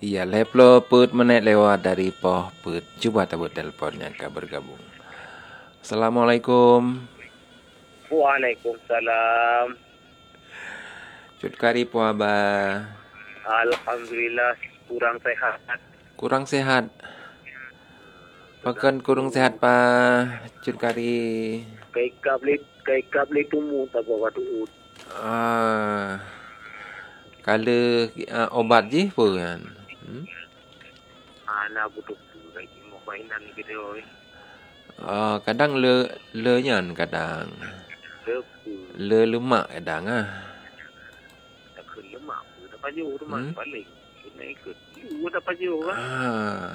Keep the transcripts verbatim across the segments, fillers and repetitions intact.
Iya, leplo put menit lewat dari poh put. Coba tabut teleponnya ke bergabung. Assalamualaikum. Waalaikumsalam. Cut kari po abah. Alhamdulillah kurang sehat. Kurang sehat. Makan kurang Terganggu. sehat pa cut kari. Kay kable kay kable tumu tak bawa tuut. Ah. Kala uh, obat je pun kan. Hmm? Ana butuh lagi mau mainan gitu oi. Uh, kadang le le nyan kadang. Lepu. Le lemak kadang ah. Tak lemak. Tak paju tu mas Hmm? paling. Kena ikut. Lu tak paju kan. Ah.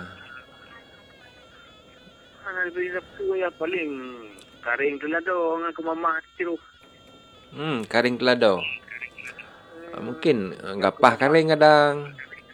Ana beri lepu ya paling karing telado dengan ke mama tiru. Hmm, karing telado. Uh, mungkin uh, gapah karing kadang.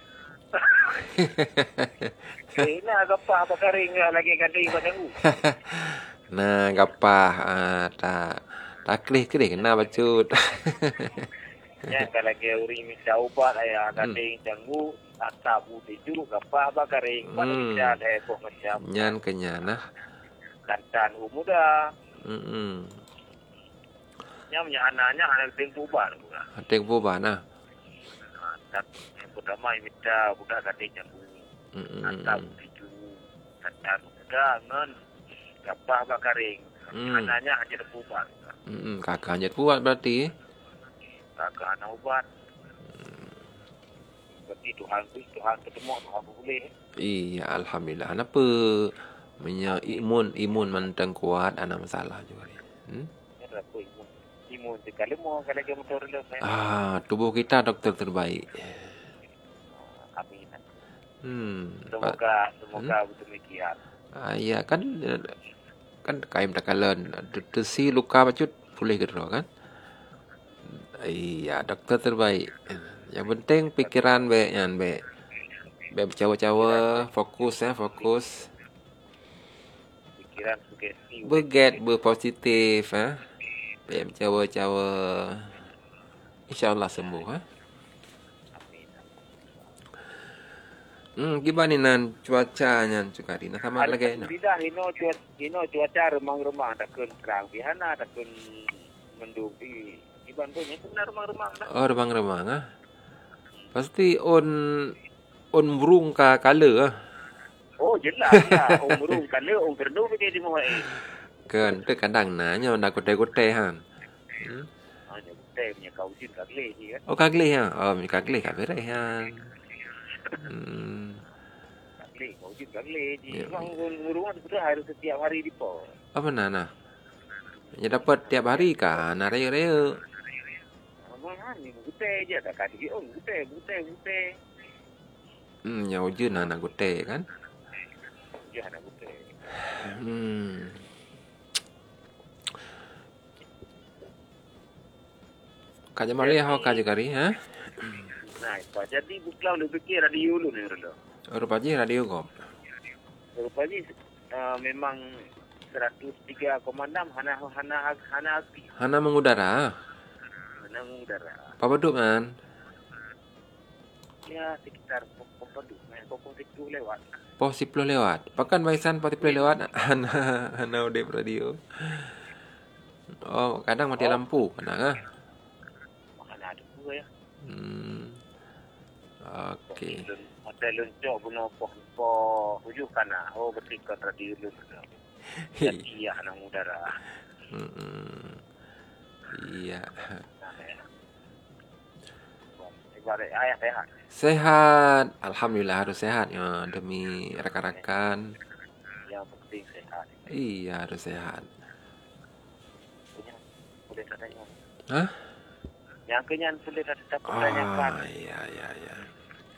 Eh, nak apa apa karing lagi kadang pada u. Nah, gapah ah, tak tak kelih-kelih kena bacut. Ya kalau ke uri minta ubat ayah Hmm. kadang janggu atau budi juga apa apa karing pada Hmm. bisa ada epoh macam Nyan kenyan nah. dan muda. Hmm. Nya punya anaknya anak tempo bar juga. Ating po ba na? Tak yang pertama minta budak kadang janggu Hmm. atau budi juga dan muda ngan apa apa karing. Hmm. Anaknya aja tempo bar. Hmm, kakaknya kuat berarti. Kakak anak ubat. Berarti Tuhan Tuhan ketemu Tuhan boleh. Iya, alhamdulillah. Kenapa punya imun imun mentang kuat ada masalah juga ni. Hmm? Ya aku imun imun sekali mau kalau dia motor le saya. Ah, tubuh kita dokter terbaik. Amin. Hmm. Semoga semoga hmm? demikian. Ah, iya kan kan kaim takalan tesi luka bacut boleh gedro kan? Iya, dokter terbaik. Yang penting pikiran be yan be. Be cawa-cawa, fokus ya, fokus. Pikiran sugesti. Beget berpositif ha. Be cawa-cawa. InsyaAllah sembuh ha. Amin. Hmm, gimana nan cuacanya cukari? Nah sama lagi na. Tidak, ino cuaca ino cuaca remang-remang takun terang bihana takun mendung di di Bandung itu benar remang-remang dah. Oh, remang-remang ah. Pasti on on burung ka kala ah. Oh, jelas lah. Om burung kala om berdua dia di mau eh. Kan tu kadang nanya nak kote-kote han. Hmm? Hanya betul punya kau jin kagli ni kan. Oh, kagli ha. Oh, mi kagli ka berai han. Hmm. Kagli, kau jin kagli di. Ya. Memang burung itu harus setiap hari di po. Apa nana? Ya dapat tiap hari kan, raya-raya. Memang ni betul je tak kadi. Oh, betul, betul, betul. Hmm, ya ujun anak kote kan. Ya, nak betul. Hmm. Kaja Maria ho kaja kari ha? Nah, jadi buklau lebih kira di ulu ni dulu. Rupa je radio kop. Rupanya uh, memang seratus tiga koma enam hana hana hana api. Hana mengudara. Hana udara. Apa duk man? Ya sekitar pokok tu, pokok itu lewat. Po siplo lewat. Pakan baisan po siplo lewat. Hana hana udah radio. Oh, kadang mati Oh. lampu kadang ah. Hana ada dua ya. Hmm. Okey. Hotel luncur guna poh poh hujung kana. Oh bertikat radio dulu. Jadi ya hana udara. Hmm. Iya. Ibarat ayah sehat. Sehat. Alhamdulillah harus sehat ya demi rekan-rekan. Yang penting sehat. Iya, harus sehat. Punya boleh tanya. Hah? Yang kenyan boleh tak tanyakan. Ah, iya, iya, iya.